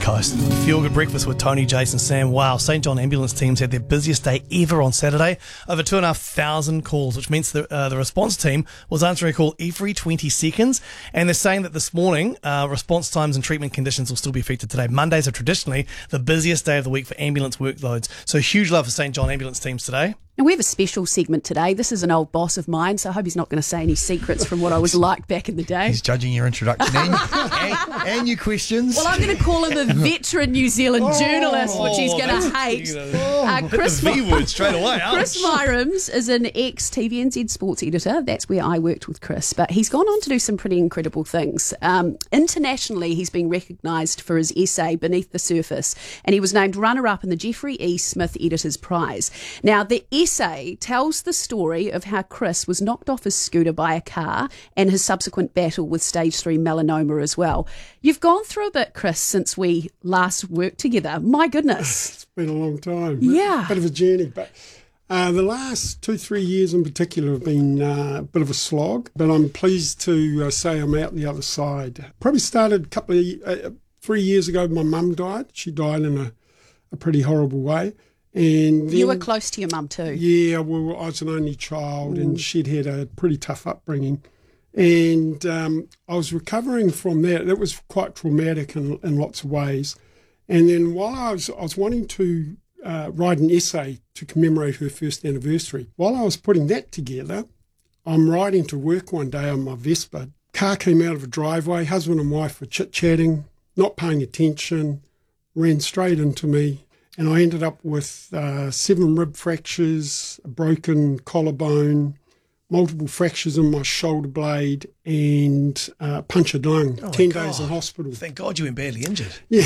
Coast. Feel Good Breakfast with Tony, Jason, Sam. Wow, St John ambulance teams had their busiest day ever on Saturday. Over 2,500 calls, which means the response team was answering a call every 20 seconds. And they're saying that this morning, response times and treatment conditions will still be affected today. Mondays are traditionally the busiest day of the week for ambulance workloads. So huge love for St John ambulance teams today. And we have a special segment today. This is an old boss of mine, so I hope he's not going to say any secrets from what I was like back in the day. He's judging your introduction and your questions. Well, I'm going to call him a veteran New Zealand journalist, which he's going to hate. Chris, the V word straight away. Chris Myrams is an ex-TVNZ sports editor. That's where I worked with Chris. But he's gone on to do some pretty incredible things. Internationally, he's been recognised for his essay, Beneath the Surface, and he was named runner-up in the Geoffrey E. Smith Editor's Prize. Now, the essay tells the story of how Chris was knocked off his scooter by a car and his subsequent battle with stage 3 melanoma as well. You've gone through a bit, Chris, since we last worked together. My goodness. It's been a long time. Yeah. A bit of a journey, but the last 2-3 years in particular have been a bit of a slog, but I'm pleased to say I'm out the other side. Probably started a couple of 3 years ago. My mum died. She died in a pretty horrible way. And then, you were close to your mum too. Yeah, well, I was an only child and she'd had a pretty tough upbringing. And I was recovering from that. It was quite traumatic in lots of ways. And then while I was wanting to write an essay to commemorate her first anniversary, while I was putting that together, I'm riding to work one day on my Vespa. Car came out of a driveway, husband and wife were chit-chatting, not paying attention, ran straight into me. And I ended up with 7 rib fractures, a broken collarbone, multiple fractures in my shoulder blade, and punctured lung. 10 days in hospital. Thank God you were barely injured. Yeah.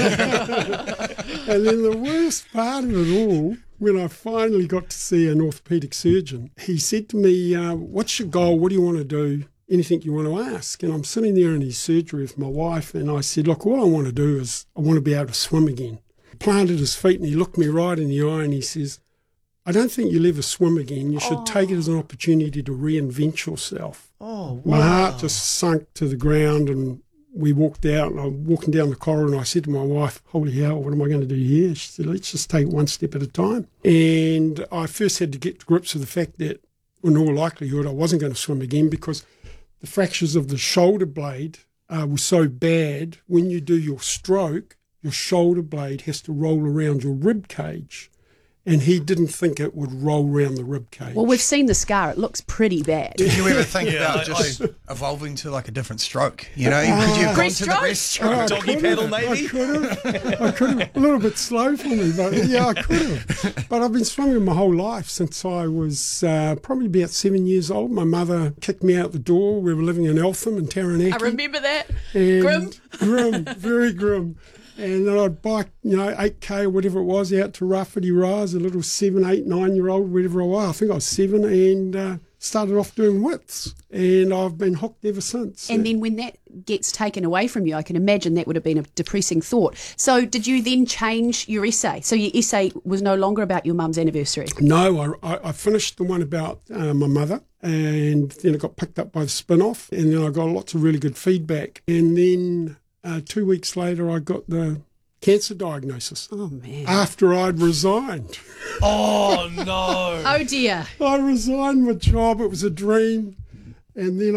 And then the worst part of it all, when I finally got to see an orthopaedic surgeon, he said to me, what's your goal? What do you want to do? Anything you want to ask? And I'm sitting there in his surgery with my wife, and I said, look, all I want to do is I want to be able to swim again. Planted his feet and he looked me right in the eye and he says, I don't think you'll ever swim again. You should take it as an opportunity to reinvent yourself. Oh, wow. My heart just sunk to the ground and we walked out and I'm walking down the corridor and I said to my wife, holy hell, what am I going to do here? She said, let's just take it one step at a time. And I first had to get to grips with the fact that in all likelihood I wasn't going to swim again because the fractures of the shoulder blade were so bad. When you do your stroke, your shoulder blade has to roll around your rib cage, and he didn't think it would roll around the rib cage. Well, we've seen the scar. It looks pretty bad. Did you ever think about just evolving to like a different stroke? You know, could you have gone to the breaststroke? Doggy paddle, maybe? I could have. A little bit slow for me, but yeah, I could have. But I've been swimming my whole life since I was probably about 7 years old. My mother kicked me out the door. We were living in Eltham in Taranaki. I remember that. And Grim. Very grim. And then I'd bike, 8K or whatever it was, out to Rafferty Rise, a little 7, 8, 9-year-old, whatever I was. I think I was 7, and started off doing widths. And I've been hooked ever since. And then when that gets taken away from you, I can imagine that would have been a depressing thought. So did you then change your essay? So your essay was no longer about your mum's anniversary? No, I finished the one about my mother. And then it got picked up by the spin-off. And then I got lots of really good feedback. And then 2 weeks later, I got the cancer diagnosis. Oh, man. After I'd resigned. Oh, no. Oh, dear. I resigned my job. It was a dream. And then